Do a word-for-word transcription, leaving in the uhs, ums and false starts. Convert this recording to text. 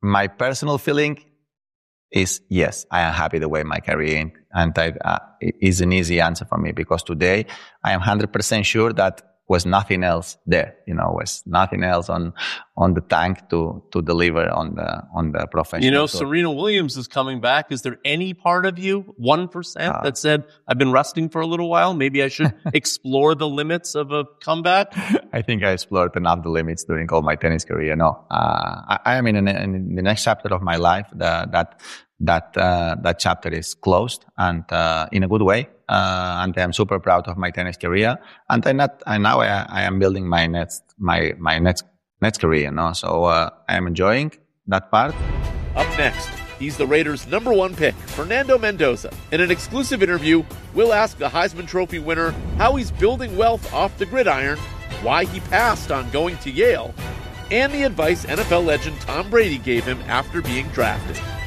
my personal feeling is yes, I am happy the way my career ended. And I, uh, it is an easy answer for me because today I am one hundred percent sure that was nothing else there, you know, was nothing else on on the tank to to deliver on the on the professional. You know, tour. Serena Williams is coming back. Is there any part of you, one percent, uh, that said, I've been resting for a little while, maybe I should explore the limits of a comeback? I think I explored enough the limits during all my tennis career. No, uh, I, I am in, an, in the next chapter of my life. The, that that uh, that chapter is closed, and uh, in a good way. Uh, and I'm super proud of my tennis career. And I not, and now I, I am building my next, my, my next, next career, you know. So, uh, I am enjoying that part. Up next, he's the Raiders' number one pick, Fernando Mendoza. In an exclusive interview, we'll ask the Heisman Trophy winner how he's building wealth off the gridiron, why he passed on going to Yale, and the advice N F L legend Tom Brady gave him after being drafted.